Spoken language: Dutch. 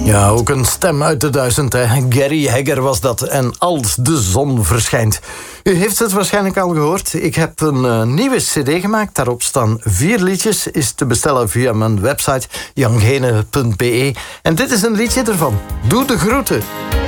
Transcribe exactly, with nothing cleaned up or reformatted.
Ja, ook een stem uit de duizend, hè. Gary Hegger was dat. En Als de zon verschijnt. U heeft het waarschijnlijk al gehoord. Ik heb een uh, nieuwe cd gemaakt. Daarop staan vier liedjes. Is te bestellen via mijn website jan gene punt be. En dit is een liedje ervan. Doe de groeten.